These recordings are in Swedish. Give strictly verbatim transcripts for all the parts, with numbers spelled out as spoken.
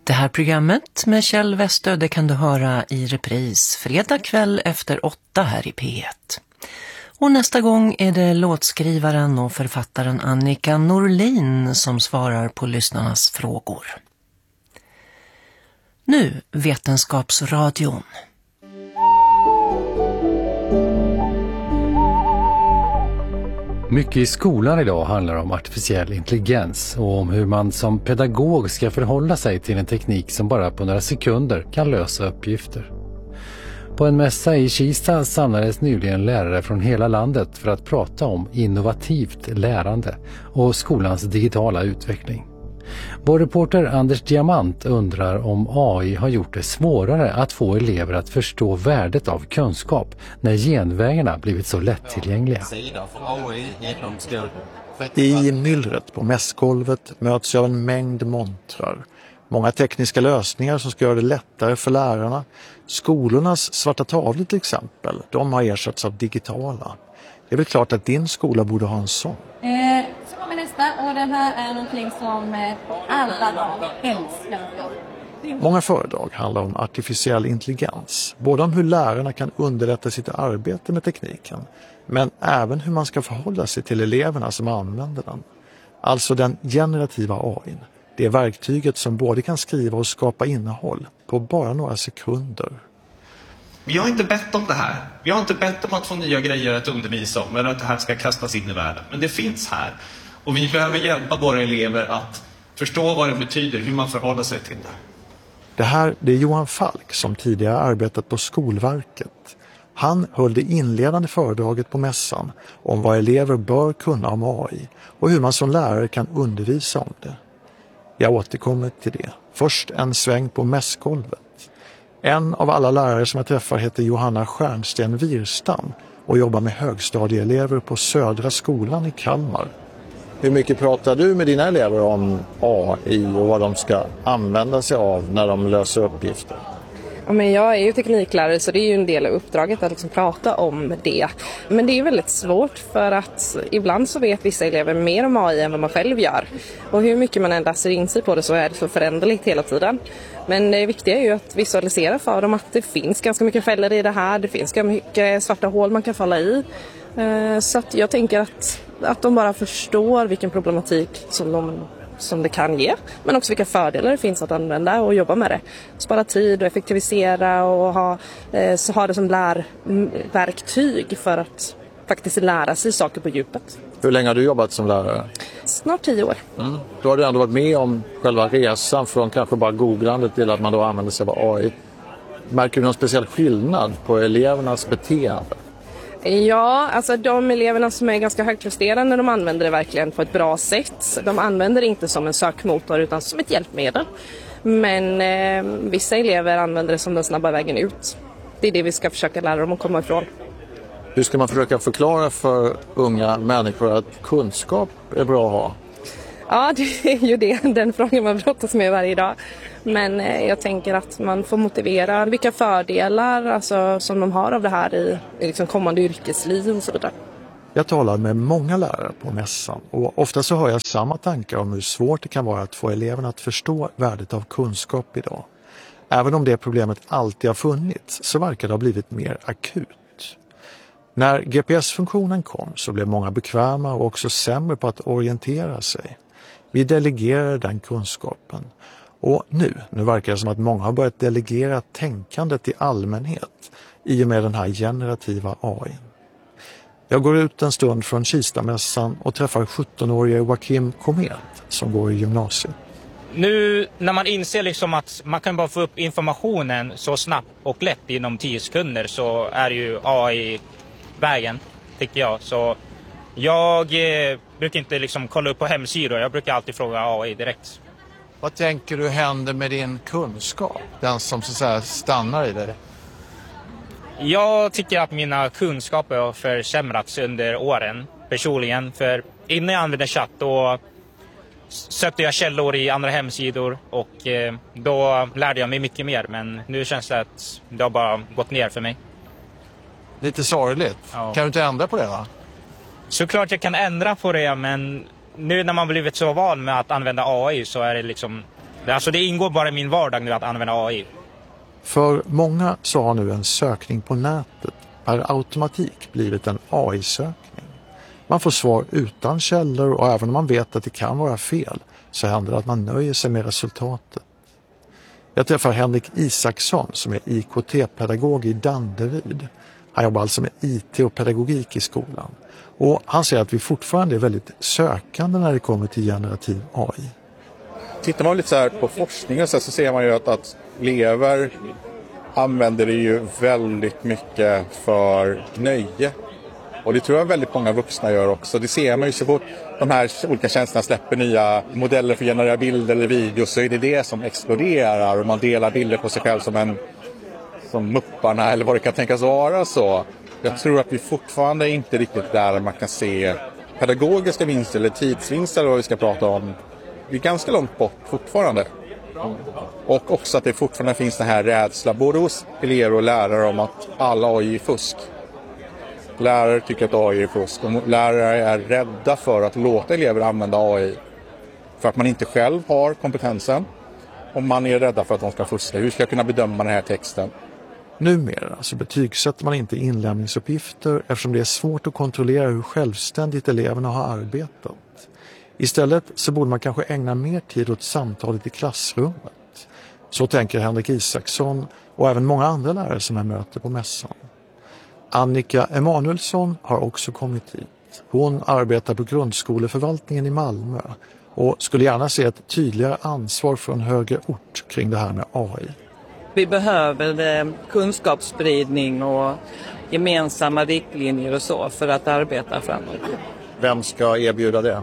Det här programmet med Kjell Westö, det kan du höra i repris fredag kväll efter åtta här i P ett. Och nästa gång är det låtskrivaren och författaren Annika Norlin som svarar på lyssnarnas frågor. Nu Vetenskapsradion. Mycket i skolan idag handlar om artificiell intelligens och om hur man som pedagog ska förhålla sig till en teknik som bara på några sekunder kan lösa uppgifter. På en mässa i Kista samlades nyligen lärare från hela landet för att prata om innovativt lärande och skolans digitala utveckling. Vår reporter Anders Diamant undrar om A I har gjort det svårare att få elever att förstå värdet av kunskap när genvägarna blivit så lättillgängliga. I myllret på mässgolvet möts jag av en mängd montrar. Många tekniska lösningar som ska göra det lättare för lärarna. Skolornas svarta tavlor till exempel, de har ersatts av digitala. Det är väl klart att din skola borde ha en sån. Eh, så kommer nästa, och den här är någonting som eh, alla barn älskar. Många föredrag handlar om artificiell intelligens. Både om hur lärarna kan underlätta sitt arbete med tekniken, men även hur man ska förhålla sig till eleverna som använder den. Alltså den generativa A I. Det är verktyget som både kan skriva och skapa innehåll på bara några sekunder. Vi har inte bett om det här. Vi har inte bett om att få nya grejer att undervisa om eller att det här ska kastas in i världen. Men det finns här. Och vi behöver hjälpa våra elever att förstå vad det betyder, hur man förhåller sig till det. Det här det är Johan Falk som tidigare arbetat på Skolverket. Han höll det inledande föredraget på mässan om vad elever bör kunna om A I och hur man som lärare kan undervisa om det. Jag återkommer till det. Först en sväng på mässgolvet. En av alla lärare som jag träffar heter Johanna Stjernsten Wirstam och jobbar med högstadieelever på Södra skolan i Kalmar. Hur mycket pratar du med dina elever om A I och vad de ska använda sig av när de löser uppgifter? Ja, men jag är ju tekniklärare, så det är ju en del av uppdraget att liksom prata om det. Men det är ju väldigt svårt för att ibland så vet vissa elever mer om A I än vad man själv gör. Och hur mycket man än läser in sig på det så är det så föränderligt hela tiden. Men det viktiga är ju att visualisera för dem att det finns ganska mycket fällor i det här. Det finns ganska mycket svarta hål man kan falla i. Så att jag tänker att, att de bara förstår vilken problematik som de som det kan ge, men också vilka fördelar det finns att använda och jobba med det. Spara tid och effektivisera och ha, eh, så ha det som lärverktyg för att faktiskt lära sig saker på djupet. Hur länge har du jobbat som lärare? Snart tio år. Mm. Då har du ändå varit med om själva resan från kanske bara googlandet till att man då använder sig av A I. Märker du någon speciell skillnad på elevernas beteende? Ja, alltså de eleverna som är ganska högpresterande, de använder det verkligen på ett bra sätt. De använder det inte som en sökmotor utan som ett hjälpmedel. Men eh, vissa elever använder det som den snabba vägen ut. Det är det vi ska försöka lära dem att komma ifrån. Hur ska man försöka förklara för unga människor att kunskap är bra att ha? Ja, det är ju det, den frågan man brottas med varje dag. Men eh, jag tänker att man får motivera vilka fördelar alltså, som de har av det här i, i liksom kommande yrkesliv och sådär. Jag talar med många lärare på mässan och ofta så hör jag samma tankar om hur svårt det kan vara att få eleverna att förstå värdet av kunskap idag. Även om det problemet alltid har funnits så verkar det ha blivit mer akut. När G P S-funktionen kom så blev många bekväma och också sämre på att orientera sig. Vi delegerade den kunskapen. Och nu, nu verkar det som att många har börjat delegera tänkandet i allmänhet i och med den här generativa A I. Jag går ut en stund från Kistamässan och träffar sjuttonårige Joakim Komet som går i gymnasiet. Nu när man inser liksom att man kan bara få upp informationen så snabbt och lätt inom tio sekunder så är ju A I vägen, tycker jag. Så jag eh, brukar inte liksom kolla upp på hemsidor, jag brukar alltid fråga A I direkt. Vad tänker du händer med din kunskap? Den som så att säga stannar i dig? Jag tycker att mina kunskaper har försämrats under åren personligen. För innan jag använde chatt då sökte jag källor i andra hemsidor och eh, då lärde jag mig mycket mer. Men nu känns det att det har bara gått ner för mig. Lite sorgligt. Ja. Kan du inte ändra på det va? Såklart jag kan ändra på det, men nu när man blivit så van med att använda A I så är det liksom Alltså det ingår bara i min vardag nu att använda A I. För många så har nu en sökning på nätet per automatik blivit en A I-sökning. Man får svar utan källor och även om man vet att det kan vara fel så händer det att man nöjer sig med resultatet. Jag träffar Henrik Isaksson som är I K T-pedagog i Danderyd. Han jobbar alltså med I T och pedagogik i skolan. Och han säger att vi fortfarande är väldigt sökande när det kommer till generativ A I. Tittar man lite så här på forskningen så, så ser man ju att, att elever använder det ju väldigt mycket för nöje. Och det tror jag väldigt många vuxna gör också. Det ser man ju så fort de här olika tjänsterna släpper nya modeller för att generera bilder eller videos så är det det som exploderar och man delar bilder på sig själv som en som mupparna eller vad det kan tänkas vara så. Jag tror att vi fortfarande inte riktigt där man kan se pedagogiska vinster eller tidsvinster eller vad vi ska prata om. Vi är ganska långt bort fortfarande. Och också att det fortfarande finns den här rädsla både hos elever och lärare om att alla A I är fusk. Lärare tycker att A I är fusk och lärare är rädda för att låta elever använda A I för att man inte själv har kompetensen och man är rädda för att de ska fuska. Hur ska jag kunna bedöma den här texten? Numera så betygsätter man inte inlämningsuppgifter eftersom det är svårt att kontrollera hur självständigt eleverna har arbetat. Istället så borde man kanske ägna mer tid åt samtalet i klassrummet. Så tänker Henrik Isaksson och även många andra lärare som jag möter på mässan. Annika Emanuelsson har också kommit hit. Hon arbetar på grundskoleförvaltningen i Malmö och skulle gärna se ett tydligare ansvar från högre ort kring det här med A I. Vi behöver kunskapsspridning och gemensamma riktlinjer och så för att arbeta framåt. Vem ska erbjuda det?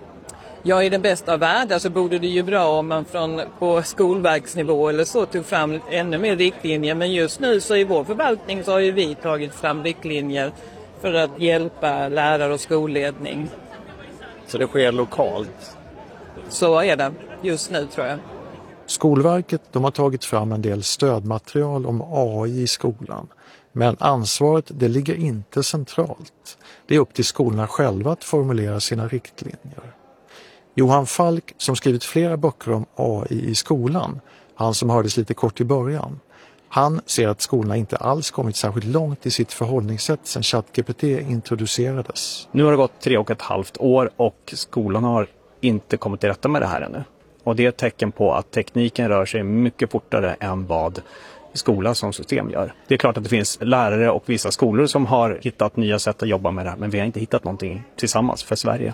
Ja, i den bästa av världar så borde det ju bra om man från, på skolverksnivå eller så tog fram ännu mer riktlinjer. Men just nu så i vår förvaltning så har ju vi tagit fram riktlinjer för att hjälpa lärare och skolledning. Så det sker lokalt? Så är det just nu tror jag. Skolverket de har tagit fram en del stödmaterial om A I i skolan. Men ansvaret det ligger inte centralt. Det är upp till skolorna själva att formulera sina riktlinjer. Johan Falk som skrivit flera böcker om A I i skolan, han som hördes lite kort i början, han ser att skolorna inte alls kommit särskilt långt i sitt förhållningssätt sedan ChatGPT introducerades. Nu har det gått tre och ett halvt år och skolan har inte kommit till rätta med det här ännu. Och det är ett tecken på att tekniken rör sig mycket fortare än vad skolan som system gör. Det är klart att det finns lärare och vissa skolor som har hittat nya sätt att jobba med det här, men vi har inte hittat någonting tillsammans för Sverige.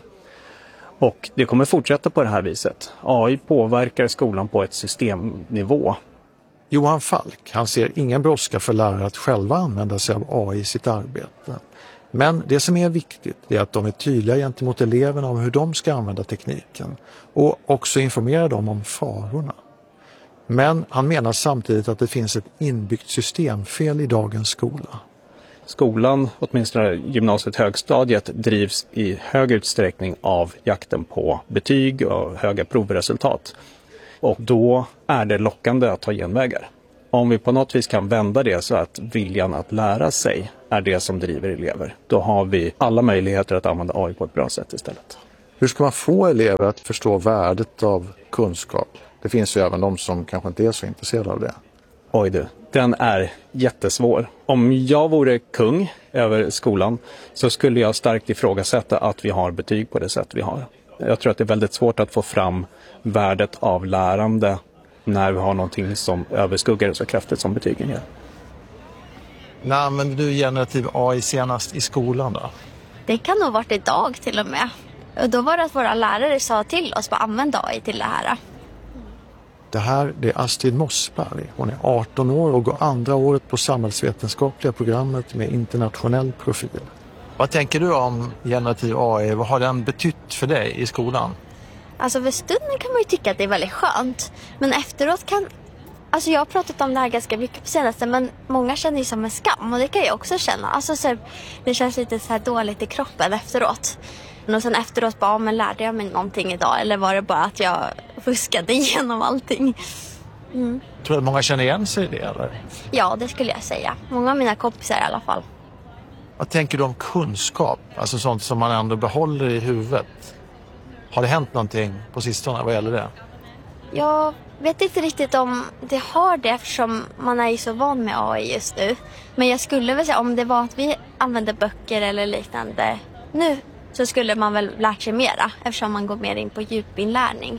Och det kommer fortsätta på det här viset. A I påverkar skolan på ett systemnivå. Johan Falk, han ser ingen brådska för lärare att själva använda sig av A I i sitt arbete. Men det som är viktigt är att de är tydliga gentemot eleverna om hur de ska använda tekniken och också informera dem om farorna. Men han menar samtidigt att det finns ett inbyggt systemfel i dagens skola. Skolan, åtminstone gymnasiet högstadiet, drivs i hög utsträckning av jakten på betyg och höga provresultat. Och då är det lockande att ta genvägar. Om vi på något vis kan vända det så att viljan att lära sig är det som driver elever, då har vi alla möjligheter att använda A I på ett bra sätt istället. Hur ska man få elever att förstå värdet av kunskap? Det finns ju även de som kanske inte är så intresserade av det. Oj du, den är jättesvår. Om jag vore kung över skolan så skulle jag starkt ifrågasätta att vi har betyg på det sätt vi har. Jag tror att det är väldigt svårt att få fram värdet av lärande när vi har någonting som överskuggar så kraftigt som betygen gör. När använder du generativ A I senast i skolan då? Det kan nog varit idag till och med. Och då var det att våra lärare sa till oss att använda A I till det här. Det här det är Astrid Mossberg. Hon är arton år och går andra året på samhällsvetenskapliga programmet med internationell profil. Vad tänker du om generativ A I? Vad har den betytt för dig i skolan? Alltså för stunden kan man ju tycka att det är väldigt skönt. Men efteråt kan... Alltså jag har pratat om det här ganska mycket på senaste, men många känner ju som en skam. Och det kan jag också känna. Alltså så, det känns lite så här dåligt i kroppen efteråt. Och sen efteråt bara, men lärde jag mig någonting idag? Eller var det bara att jag fuskade igenom allting? Mm. Tror du att många känner igen sig i det eller? Ja, det skulle jag säga. Många av mina kompisar i alla fall. Vad tänker du om kunskap? Alltså sånt som man ändå behåller i huvudet. Har det hänt någonting på sistone? Vad gäller det? Ja, vet inte riktigt om det har det eftersom man är ju så van med A I just nu. Men jag skulle väl säga om det var att vi använder böcker eller liknande nu så skulle man väl lära sig mera eftersom man går mer in på djupinlärning.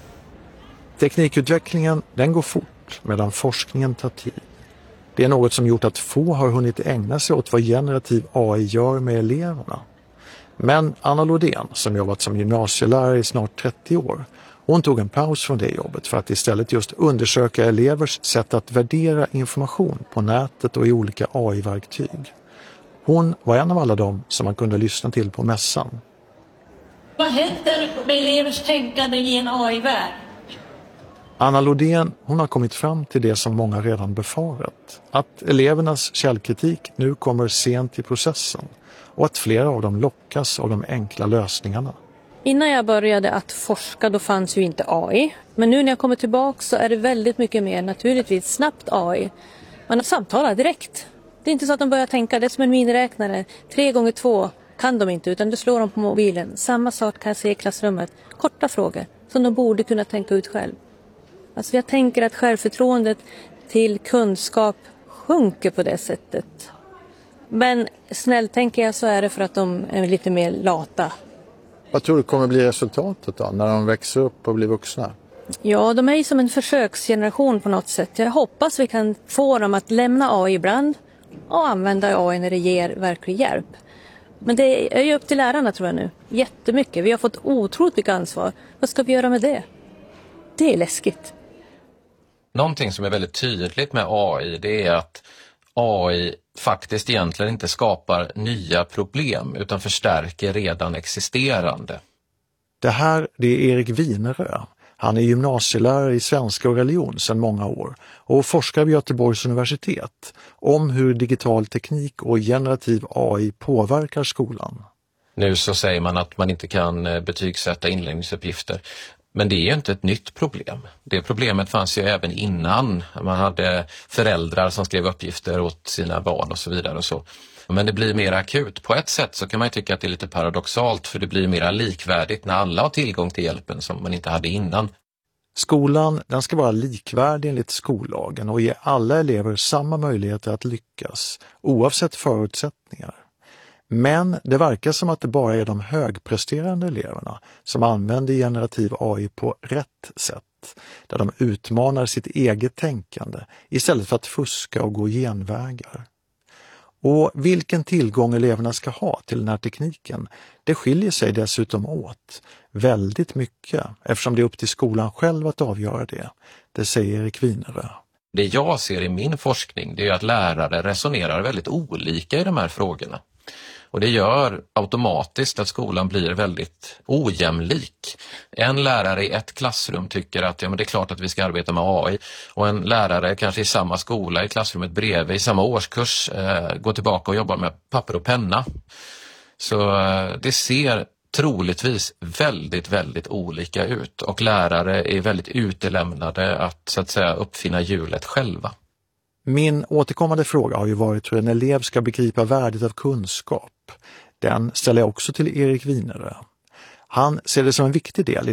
Teknikutvecklingen den går fort medan forskningen tar tid. Det är något som gjort att få har hunnit ägna sig åt vad generativ A I gör med eleverna. Men Anna Lodén, som jobbat som gymnasielärare i snart trettio år, hon tog en paus från det jobbet för att istället just undersöka elevers sätt att värdera information på nätet och i olika A I-verktyg. Hon var en av alla dem som man kunde lyssna till på mässan. Vad händer med elevers tänkande i en A I-värld? Anna Lodén, hon har kommit fram till det som många redan befarat. Att elevernas källkritik nu kommer sent i processen och att flera av dem lockas av de enkla lösningarna. Innan jag började att forska då fanns ju inte A I. Men nu när jag kommer tillbaka så är det väldigt mycket mer naturligtvis snabbt A I. Man samtalar direkt. Det är inte så att de börjar tänka, det är som en miniräknare. Tre gånger två kan de inte utan du slår dem på mobilen. Samma sak kan jag se i klassrummet. Korta frågor som de borde kunna tänka ut själv. Alltså jag tänker att självförtroendet till kunskap sjunker på det sättet. Men snällt tänker jag så är det för att de är lite mer lata. Vad tror du kommer bli resultatet då när de växer upp och blir vuxna? Ja, de är ju som en försöksgeneration på något sätt. Jag hoppas vi kan få dem att lämna A I ibland och använda A I när det ger verklig hjälp. Men det är ju upp till lärarna tror jag nu. Jättemycket. Vi har fått otroligt mycket ansvar. Vad ska vi göra med det? Det är läskigt. Någonting som är väldigt tydligt med A I det är att A I faktiskt egentligen inte skapar nya problem utan förstärker redan existerande. Det här det är Erik Winerö. Han är gymnasielärare i svenska och religion sedan många år och forskar vid Göteborgs universitet om hur digital teknik och generativ A I påverkar skolan. Nu så säger man att man inte kan betygsätta inlämningsuppgifter. Men det är ju inte ett nytt problem. Det problemet fanns ju även innan. Man hade föräldrar som skrev uppgifter åt sina barn och så vidare och så. Men det blir mer akut. På ett sätt så kan man ju tycka att det är lite paradoxalt för det blir mer likvärdigt när alla har tillgång till hjälpen som man inte hade innan. Skolan den ska vara likvärdig enligt skollagen och ge alla elever samma möjligheter att lyckas oavsett förutsättningar. Men det verkar som att det bara är de högpresterande eleverna som använder generativ A I på rätt sätt, där de utmanar sitt eget tänkande istället för att fuska och gå genvägar. Och vilken tillgång eleverna ska ha till den här tekniken, det skiljer sig dessutom åt väldigt mycket eftersom det är upp till skolan själv att avgöra det. Det säger Erik Winerö. Det jag ser i min forskning det är att lärare resonerar väldigt olika i de här frågorna. Och det gör automatiskt att skolan blir väldigt ojämlik. En lärare i ett klassrum tycker att ja, men det är klart att vi ska arbeta med A I. Och en lärare kanske i samma skola, i klassrummet bredvid, i samma årskurs, eh, går tillbaka och jobbar med papper och penna. Så eh, det ser troligtvis väldigt, väldigt olika ut. Och lärare är väldigt utelämnade att så att säga uppfinna hjulet själva. Min återkommande fråga har ju varit hur en elev ska begripa värdet av kunskap. Den ställer jag också till Erik Winerö. Han ser det som en viktig del i